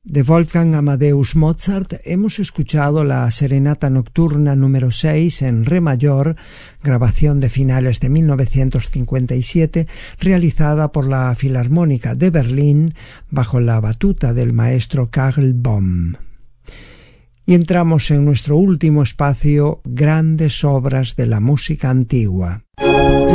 De Wolfgang Amadeus Mozart hemos escuchado la Serenata Nocturna número 6 en re mayor, grabación de finales de 1957, realizada por la Filarmónica de Berlín bajo la batuta del maestro Karl Bohm. Y entramos en nuestro último espacio, grandes obras de la música antigua.